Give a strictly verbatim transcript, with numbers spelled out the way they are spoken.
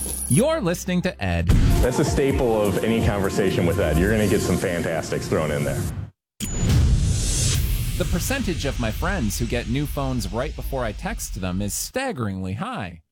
You're listening to Ed. That's a staple of any conversation with Ed. You're going to get some fantastics thrown in there. The percentage of my friends who get new phones right before I text them is staggeringly high.